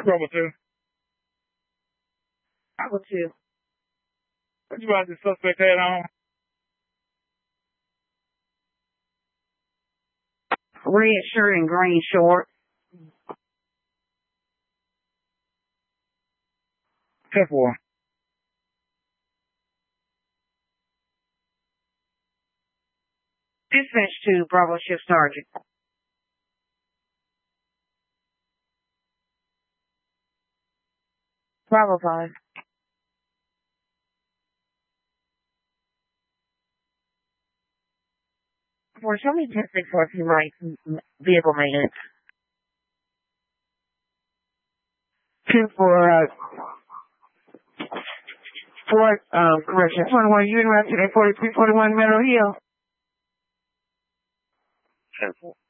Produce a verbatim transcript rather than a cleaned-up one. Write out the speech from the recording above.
Bravo two. Bravo two. What you about the suspect head on? Red shirt and green short. ten four. Dispatch to Bravo Shift Sergeant. Bravo five. For show me ten six four if you write vehicle maintenance. Two for uh for um correction. twenty-one you interrupted at forty-three forty-one Meadow Hill. ten four.